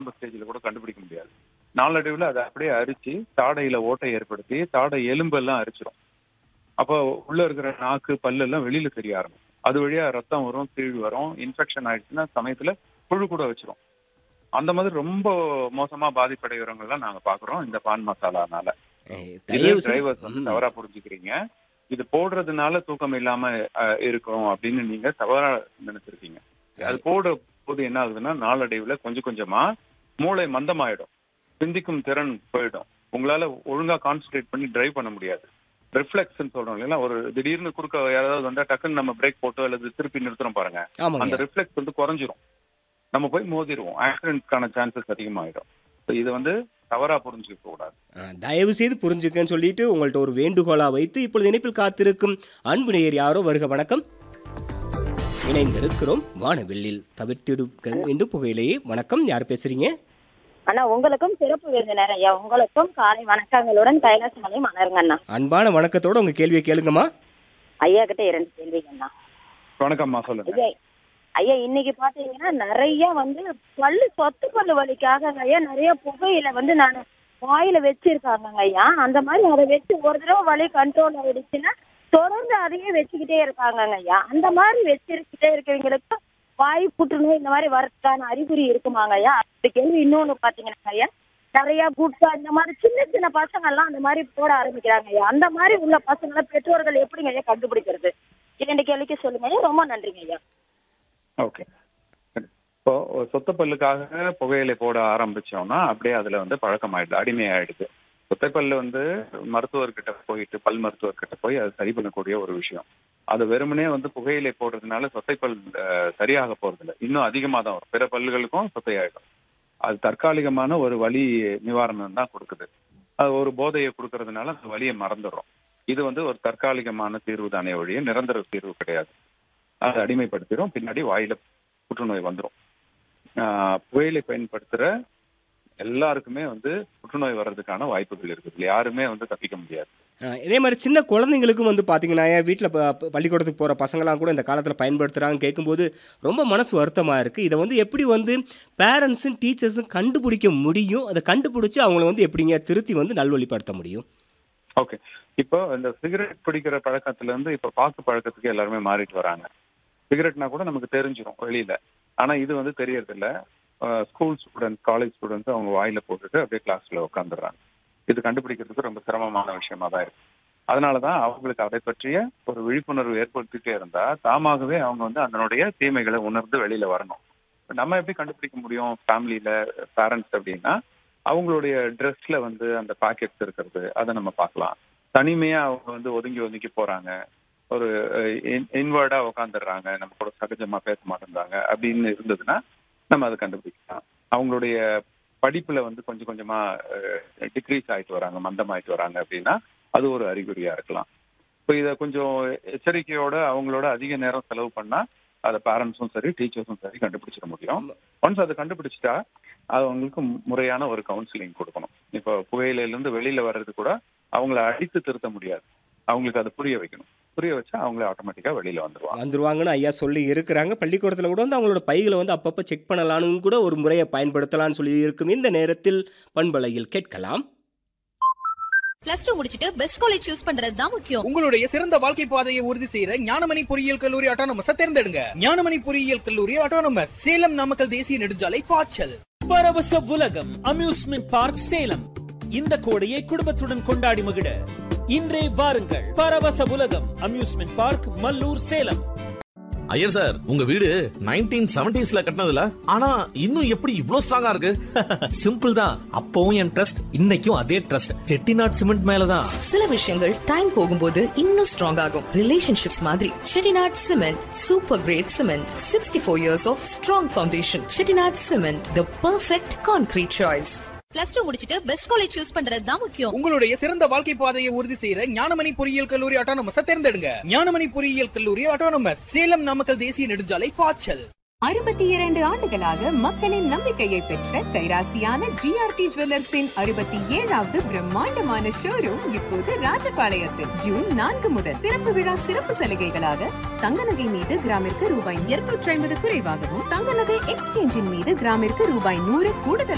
ஸ்டேஜ்ல கூட கண்டுபிடிக்க முடியாது. நாளடைவில் அதை அப்படியே அரிச்சு தாடையில ஓட்டை ஏற்படுத்தி தாடை எலும்பு எல்லாம் அரிச்சிடும். அப்போ உள்ள இருக்கிற நாக்கு பல்லு எல்லாம் வெளியில தெரிய ஆரம்பிக்கும். அது வழியா ரத்தம் வரும், கீழ் வரும். இன்ஃபெக்ஷன் ஆயிடுச்சுன்னா சமயத்துல புழு கூட வச்சிரும். அந்த மாதிரி ரொம்ப மோசமா பாதிப்படைகிறவங்க எல்லாம் நாங்க பாக்குறோம் இந்த பான் மசாலானால. டிரைவர்ஸ் வந்து தவறா புரிஞ்சுக்கிறீங்க. இது போடுறதுனால தூக்கம் இல்லாம இருக்கும் அப்படின்னு நீங்க தவறா நினைச்சிருக்கீங்க. அது போட போது என்ன ஆகுதுன்னா நாளடைவுல கொஞ்சம் கொஞ்சமா மூளை மந்தமாயிடும், சிந்திக்கும் திறன் போயிடும். உங்களால ஒழுங்கா கான்சென்ட்ரேட் பண்ணி டிரைவ் பண்ண முடியாது. ரிஃப்ளெக்ஸ் சொல்றோம் இல்லையா, ஒரு திடீர்னு குறுக்க யாராவது வந்தா டக்குன்னு நம்ம பிரேக் போட்டோ அல்லது திருப்பி நிறுத்துறோம் பாருங்க, அந்த ரிஃப்ளெக்ஸ் வந்து குறைஞ்சிரும். நம்ம போய் மோதிடுவோம். ஆக்சிடென்ட்கான சான்சஸ் அதிகமாயிடும். இது வந்து தவறா புரிஞ்சுக்க கூடாது. தயவு செய்து புரிஞ்சுக்கன்னு சொல்லிட்டு உங்கள்ட்ட ஒரு வேண்டுகோளா வைத்து இப்பொழுது இணைப்பில் காத்திருக்கும் அன்பு நேயர் யாரோ வருக. வணக்கம். இணைந்திருக்கிறோம் வானவெளியில் தவிர்த்திடுக்க வேண்டும் புகையிலேயே. வணக்கம், யார் பேசுறீங்க? அண்ணா உங்களுக்கும் சிறப்பு விருந்தினர் ஐயா, உங்களுக்கும் காலை வணக்கங்களுடன் கைலாசமலை மலருங்க அண்ணா. அன்பான வணக்கத்தோட உங்க கேள்வியை கேளுங்கம்மா. ஐயா கிட்ட 2 கேள்விங்கண்ணா. வணக்கம்மா, சொல்லுங்க. ஐயா இன்னைக்கு பாத்தீங்கன்னா நிறைய வந்து சொத்து பல்லு வலிக்காக ஐயா நிறைய புகையில வந்து நான் வாயில வச்சிருக்காங்க ஐயா. அந்த மாதிரி அதை வச்சு ஒரு தடவை வலி கண்ட்ரோல் ஆயிடுச்சுன்னா தொடர்ந்து அதையே வச்சுக்கிட்டே இருக்காங்க ஐயா. அந்த மாதிரி வச்சிருக்கிட்டே இருக்கவங்களுக்கு வாய் புற்றுநோய் இந்த மாதிரி வரதுக்கான அறிகுறி இருக்குமாங்க ஐயா? அந்த கேள்வி. இன்னொன்னு பாத்தீங்கன்னா ஐயா, நிறைய குட்கா இந்த மாதிரி சின்ன சின்ன பசங்க எல்லாம் அந்த மாதிரி போட ஆரம்பிக்கிறாங்க ஐயா. அந்த மாதிரி உள்ள பசங்களை பெற்றோர்கள் எப்படிங்க ஐயா கண்டுபிடிக்கிறது? 2 கேள்விக்கு சொல்லுங்க ஐயா. ரொம்ப நன்றிங்க ஐயா. ஓகே. இப்போ சொத்த பல்லுக்காக புகையிலை போட ஆரம்பிச்சோம்னா அப்படியே அதுல வந்து பழக்கம் ஆயிடுது, அடிமையாயிடுது. சொத்தைப்பல்லு வந்து மருத்துவர்கிட்ட போயிட்டு பல் மருத்துவர்கிட்ட போய் அது சரி பண்ணக்கூடிய ஒரு விஷயம். அது வெறுமனே வந்து புகையிலை போடுறதுனால சொத்தைப்பல் சரியாக போறதில்லை, இன்னும் அதிகமா தான் வரும். பிற பல்லுகளுக்கும் சொத்தையாயிடும். அது தற்காலிகமான ஒரு வலி நிவாரணம் தான் கொடுக்குது. அது ஒரு போதையை கொடுக்கறதுனால அந்த வலியை மறந்துடுறோம். இது வந்து ஒரு தற்காலிகமான தீர்வு தானே ஒழிய நிரந்தர தீர்வு கிடையாது. அது அடிமைப்படுத்திடும், பின்னாடி வாயில புற்றுநோய் வந்துடும். புகையிலை பயன்படுத்துற எல்லாருக்குமே வந்து புற்றுநோய் வர்றதுக்கான வாய்ப்புகள் இருக்குது. யாருமே வந்து தப்பிக்க முடியாது. இதே மாதிரி சின்ன குழந்தைங்களுக்கும் வந்து பார்த்தீங்கன்னா வீட்டில் பள்ளிக்கூடத்துக்கு போகிற பசங்களாம் கூட இந்த காலத்தில் பயன்படுத்துகிறாங்க கேட்கும்போது ரொம்ப மனசு வருத்தமாக இருக்குது. இதை வந்து எப்படி வந்து பேரண்ட்ஸும் டீச்சர்ஸும் கண்டுபிடிக்க முடியும்? அதை கண்டுபிடிச்சி அவங்கள வந்து எப்படிங்க திருத்தி வந்து நல்வழிப்படுத்த முடியும்? ஓகே. இப்போ இந்த சிகரெட் பிடிக்கிற பழக்கத்துல இருந்து இப்போ பாக்கு பழக்கத்துக்கு எல்லாருமே மாறிட்டு வராங்க. சிகரெட்னா கூட நமக்கு தெரிஞ்சிடும் வெளியில, ஆனா இது வந்து தெரியறது இல்லை. ஸ்கூல் ஸ்டூடெண்ட்ஸ், காலேஜ் ஸ்டூடெண்ட்ஸ் அவங்க வாயில போட்டுட்டு அப்படியே கிளாஸ்ல உட்காந்துடுறாங்க. இது கண்டுபிடிக்கிறதுக்கு ரொம்ப சிரமமான விஷயமா தான் இருக்கு. அதனாலதான் அவங்களுக்கு அதை பற்றிய ஒரு விழிப்புணர்வு ஏற்படுத்திட்டே இருந்தா தாமாகவே அவங்க வந்து அதனுடைய தீமைகளை உணர்ந்து வெளியில வரணும். நம்ம எப்படி கண்டுபிடிக்க முடியும் ஃபேமிலியில பேரண்ட்ஸ் அப்படின்னா, அவங்களுடைய ட்ரெஸ்ல வந்து அந்த பாக்கெட்ஸ் இருக்கிறது அதை நம்ம பார்க்கலாம். தனிமையா அவங்க வந்து ஒதுங்கி ஒதுங்கி போறாங்க, ஒரு இன்வர்டா உட்காந்துடுறாங்க, நம்ம கூட சகஜமா பேச மாட்டேங்கிறாங்க அப்படின்னு இருந்ததுன்னா நம்ம அதை கண்டுபிடிக்கலாம். அவங்களுடைய படிப்புல வந்து கொஞ்சம் கொஞ்சமா டிக்ரீஸ் ஆயிட்டு வராங்க, மந்தமாயிட்டு வராங்க அப்படின்னா அது ஒரு அறிகுறியா இருக்கலாம். இப்போ இதை கொஞ்சம் எச்சரிக்கையோட அவங்களோட அதிக நேரம் செலவு பண்ணா அதை பேரண்ட்ஸும் சரி டீச்சர்ஸும் சரி கண்டுபிடிச்சிட முடியும். ஒன்ஸ் அதை கண்டுபிடிச்சிட்டா அது அவங்களுக்கு முறையான ஒரு கவுன்சிலிங் கொடுக்கணும். இப்போ புகையிலிருந்து வெளியில வர்றது கூட அவங்கள அடித்து திருத்த முடியாது, அவங்களுக்கு அதை புரிய வைக்கணும். புரிய வச்சா அவங்களே ஆட்டோமேட்டிக்கா வெளியில வந்துருவாங்கன்னு ஐயா சொல்லி இருக்கிறாங்க. பள்ளிக்கூடத்துல கூட வந்து அவங்களோட பைகளை வந்து அப்பப்ப செக் பண்ணலான்னு கூட ஒரு முறையை பயன்படுத்தலாம்னு சொல்லி இருக்கும். இந்த நேரத்தில் பண்பலையில் கேட்கலாம். பிளஸ் 2 முடிச்சிட்டு பெஸ்ட் காலேஜ் சூஸ் பண்றது தான் முக்கியம். உங்களுடைய சிறந்த வாழ்க்கை பாதையை உறுதி செய்யற ஞானமணி பொறியியல் கல்லூரி ஆட்டோனமஸ் தேர்ந்தெடுங்க. ஞானமணி பொறியியல் கல்லூரி ஆட்டோனமஸ், சேலம் நாமக்கல் தேசிய நெடுஞ்சாலை பாய்ச்சல். பரவச உலகம் அம்யூஸ்மெண்ட் பார்க் சேலம். இந்த கோடையை குடும்பத்துடன் கொண்டாடி மகிழ இன்றே வாருங்கள். பரவச உலகம் amusement park, Mallur, Salem. Iyer sir, உங்க வீடு 1970s கட்டினதுல, ஆனா இன்னும் எப்படி இவ்ளோ ஸ்ட்ராங்கா இருக்கு? சிம்பிள் தான். அப்பவும் என் ட்ரஸ்ட், இன்னைக்கும் அதே ட்ரஸ்ட். செட்டிநாட் சிமெண்ட் மேலதான். சில விஷயங்கள் டைம் போகும்போது இன்னும் ஸ்ட்ராங் ஆகும். ரிலேஷன்ஷிப்ஸ் மாதிரி Chettinad cement super great cement. 64 years of strong foundation. Chettinad cement, the perfect concrete choice. Plus 2 முடிச்சிட்டு பெஸ்ட் காலேஜ் சூஸ் பண்றது தான் முக்கியம். உங்களுடைய சிறந்த வாழ்க்கை பாதையை உறுதி செய்யற ஞானமணி பொறியியல் கல்லூரி ஆட்டோனமஸ் தேர்ந்தெடுங்க. ஞானமணி பொறியியல் கல்லூரி ஆட்டோனமஸ், சேலம் நாமக்கல் தேசிய நெடுஞ்சாலை பாய்ச்சல். 62 ஆண்டுகளாக மக்களின் நம்பிக்கையை பெற்ற கைராசியான ஜிஆர்டி ஜுவல்லர்ஸின் 67வது பிரம்மாண்டமான ஷோரூம் இப்போது ராஜபாளையத்தில் ஜூன் 4 முதல் திறப்பு விழா சிறப்பு சலுகைகளாக தங்க நகை மீது கிராமிற்கு ரூபாய் 250 குறைவாகவும், தங்க நகை எக்ஸ்சேஞ்சின் மீது கிராமிற்கு ரூபாய் 100 கூடுதல்